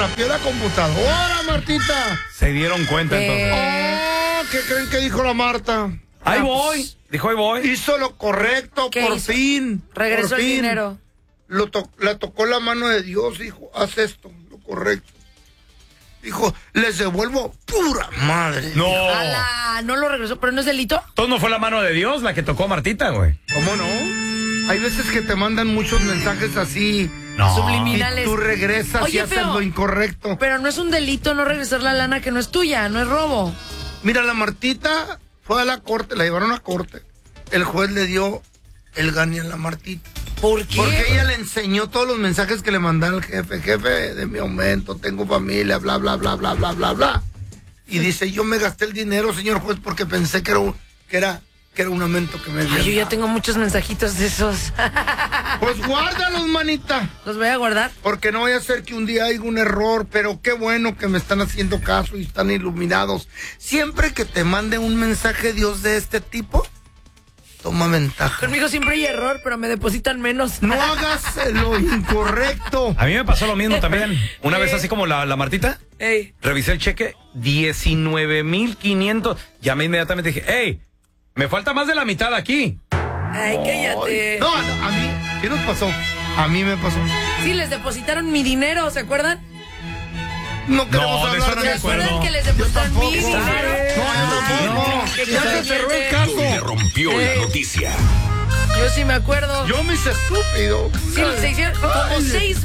fotografió la computadora, Martita. Se dieron cuenta entonces. Oh, ¿qué creen que dijo la Marta? Ahí voy. Dijo, ahí voy. Hizo lo correcto, ¿Qué por hizo? fin. Regresó por el fin. dinero. La tocó la mano de Dios, dijo, haz esto, lo correcto. Dijo, les devuelvo pura madre. No. ¡Hala! No lo regresó, pero no es delito. Entonces no fue la mano de Dios la que tocó a Martita, güey. ¿Cómo no? Hay veces que te mandan muchos mensajes así. No. Subliminales. Y tú regresas Oye, y haces feo, lo incorrecto. Pero no es un delito no regresar la lana que no es tuya, no es robo. Mira, la Martita fue a la corte, la llevaron a corte. El juez le dio el gane a la Martita. ¿Por qué? Porque ella le enseñó todos los mensajes que le mandaba el jefe. Jefe, de mi aumento, tengo familia, bla, bla, bla, bla, bla, bla, bla. Y dice, yo me gasté el dinero, señor juez, porque pensé que era un aumento que me dio. Ay, yo ya tengo muchos mensajitos de esos. Pues guárdalos, manita. Los voy a guardar. Porque no vaya a ser que un día haya un error, pero qué bueno que me están haciendo caso y están iluminados. Siempre que te mande un mensaje Dios de este tipo, toma ventaja. Conmigo siempre hay error, pero me depositan menos. No hagas lo incorrecto. A mí me pasó lo mismo también. Una vez así como la Martita, Ey. revisé el cheque, 19,500. Llamé inmediatamente y dije, hey, me falta más de la mitad aquí. Ay, cállate. No, a mí, ¿qué nos pasó? A mí me pasó. Sí, les depositaron mi dinero, ¿se acuerdan? No queremos de eso hablar no de me eso. acuerdo. ¿Se acuerdan que les depositaron mi tampoco. dinero? No, yo tampoco. Ya se cerró el caso. Le rompió la noticia. Yo sí me acuerdo. Yo me hice estúpido. Sí, se hicieron como Ay. 6